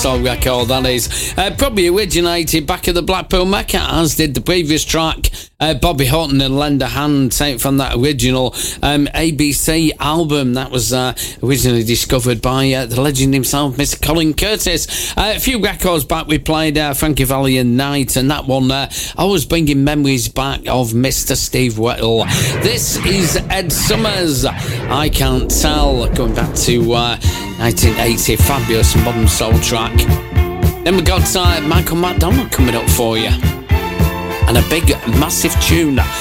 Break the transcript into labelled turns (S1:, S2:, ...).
S1: Soul record, that is. Probably originated back at the Blackpool Mecca, as did the previous track. Bobby Hutton and Lend a Hand, taken from that original ABC album that was originally discovered by the legend himself, Mr. Colin Curtis. A few records back, we played Frankie Valli and Night, and that one always bringing memories back of Mr. Steve Whittle. This is Ed Summers, I Can't Tell, going back to 1980, fabulous modern soul track. Then we got Michael McDonald coming up for you, and a big massive tune